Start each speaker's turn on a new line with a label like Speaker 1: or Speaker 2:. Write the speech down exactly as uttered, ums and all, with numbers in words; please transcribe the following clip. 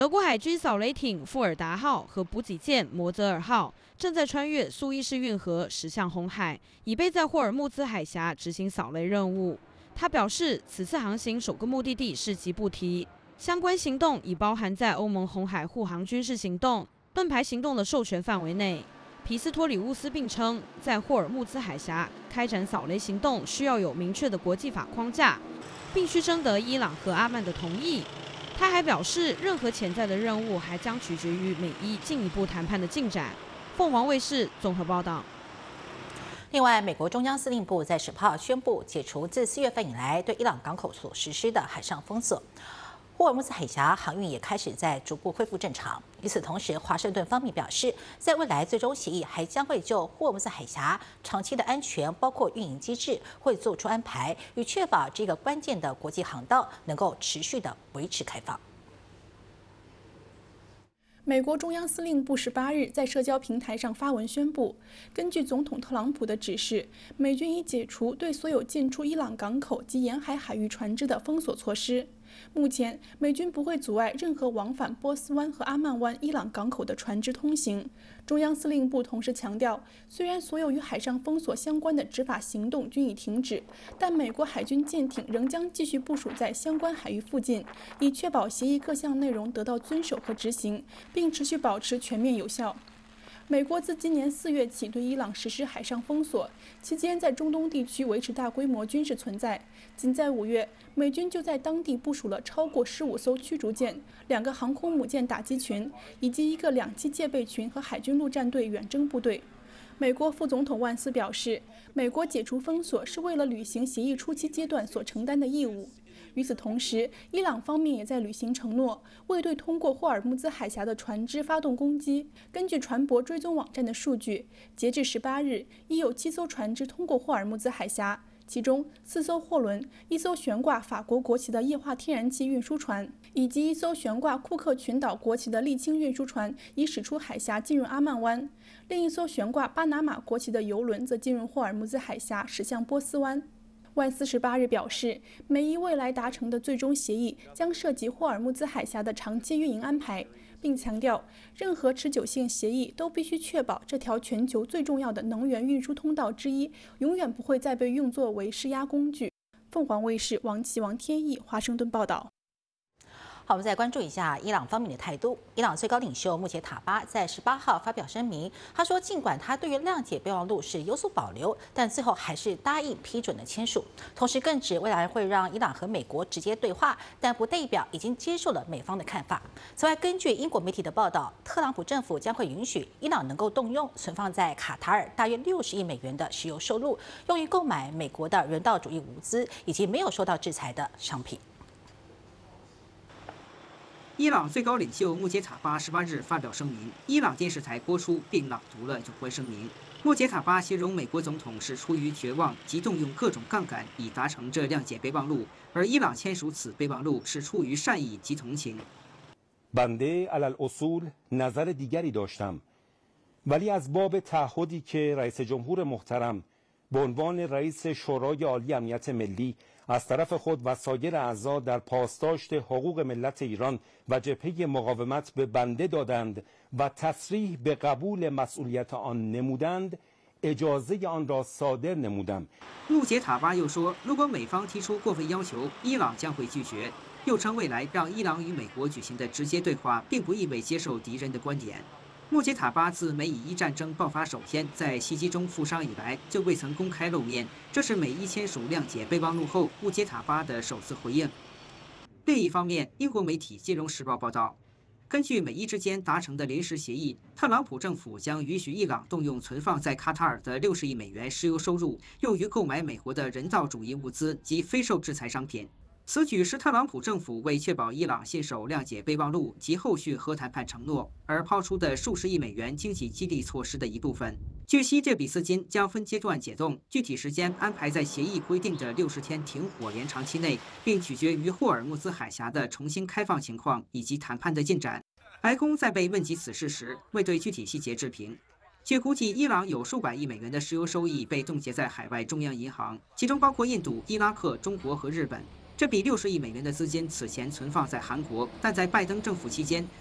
Speaker 1: 德国海军扫雷艇富尔达号和补给舰摩泽尔号正在穿越苏伊士运河驶向红海，以备在霍尔木兹海峡执行扫雷任务。他表示，此次航行首个目的地是吉布提，相关行动已包含在欧盟红海护航军事行动、盾牌行动的授权范围内。皮斯托里乌斯并称，在霍尔木兹海峡开展扫雷行动需要有明确的国际法框架，并需征得伊朗和阿曼的同意。他还表示，任何潜在的任务还将取决于美伊进一步谈判的进展。凤凰卫视综合报道。
Speaker 2: 另外，美国中央司令部在十八号宣布解除自四月份以来对伊朗港口所实施的海上封锁，霍尔木兹海峡航运也开始在逐步恢复正常。与此同时，华盛顿方面表示，在未来最终协议还将会就霍尔木兹海峡长期的安全，包括运营机制，会做出安排，以确保这个关键的国际航道能够持续的维持开放。
Speaker 3: 美国中央司令部十八日在社交平台上发文宣布，根据总统特朗普的指示，美军已解除对所有进出伊朗港口及沿海海域船只的封锁措施。目前，美军不会阻碍任何往返波斯湾和阿曼湾伊朗港口的船只通行。中央司令部同时强调，虽然所有与海上封锁相关的执法行动均已停止，但美国海军舰艇仍将继续部署在相关海域附近，以确保协议各项内容得到遵守和执行，并持续保持全面有效。美国自今年四月起对伊朗实施海上封锁，期间在中东地区维持大规模军事存在。仅在五月，美军就在当地部署了超过十五艘驱逐舰、两个航空母舰打击群，以及一个两栖戒备群和海军陆战队远征部队。美国副总统万斯表示，美国解除封锁是为了履行协议初期阶段所承担的义务。与此同时，伊朗方面也在履行承诺，未对通过霍尔木兹海峡的船只发动攻击。根据船舶追踪网站的数据，截至十八日，已有七艘船只通过霍尔木兹海峡，其中四艘货轮、一艘悬挂法国国旗的液化天然气运输船，以及一艘悬挂库克群岛国旗的沥青运输船已驶出海峡进入阿曼湾，另一艘悬挂巴拿马国旗的油轮则进入霍尔木兹海峡驶向波斯湾。万斯十八日表示，美伊未来达成的最终协议将涉及霍尔木兹海峡的长期运营安排，并强调，任何持久性协议都必须确保这条全球最重要的能源运输通道之一永远不会再被用作为施压工具。凤凰卫视王琦、王天意华盛顿报道。
Speaker 2: 好，我们再关注一下伊朗方面的态度。伊朗最高领袖穆杰塔巴在十八号发表声明，他说，尽管他对于谅解备忘录是有所保留，但最后还是答应批准了签署。同时更指未来会让伊朗和美国直接对话，但不代表已经接受了美方的看法。此外，根据英国媒体的报道，特朗普政府将会允许伊朗能够动用存放在卡塔尔大约六十亿美元的石油收入，用于购买美国的人道主义物资以及没有受到制裁的商品。
Speaker 4: 伊朗最高领袖穆杰塔巴十八日发表声明，伊朗电视台播出并朗读了有关声明。穆杰塔巴形容美国总统是出于绝望，即动用各种杠杆以达成这谅解备忘录，而伊朗签署此备忘录是出于善意及同情。
Speaker 5: بنده علی الاصول نظر دیگری داشتم ولی از باب تعهدی که رئیس جمهور محترم به عنوان رئیس شورای عالی امنیت ملی از طرف خود و سایر اعضا در پاسداشت حقوق ملت ایران و جبهه مقاومت به بنده دادند و تصریح به قبول مسئولیت آن نمودند اجازه آن را صادر نمودم。
Speaker 4: 穆杰塔巴又说，如果美方提出过分要求，伊朗将会拒绝。又称未来让伊朗与美国举行的直接对话，并不意味接受敌人的观点。穆杰塔巴自美以伊战争爆发首天在袭击中负伤以来，就未曾公开露面。这是美伊签署谅解备忘录后，穆杰塔巴的首次回应。另一方面，英国媒体《金融时报》报道，根据美伊之间达成的临时协议，特朗普政府将允许伊朗动用存放在卡塔尔的六十亿美元石油收入，用于购买美国的人道主义物资及非受制裁商品。此举是特朗普政府为确保伊朗信守谅解备忘录及后续核谈判承诺而抛出的数十亿美元经济激励措施的一部分。据悉，这笔资金将分阶段解冻，具体时间安排在协议规定的六十天停火延长期内，并取决于霍尔木兹海峡的重新开放情况以及谈判的进展。白宫在被问及此事时，未对具体细节置评。据估计，伊朗有数百亿美元的石油收益被冻结在海外中央银行，其中包括印度、伊拉克、中国和日本。 这笔六十亿美元的资金此前存放在韩国，但在拜登政府期间，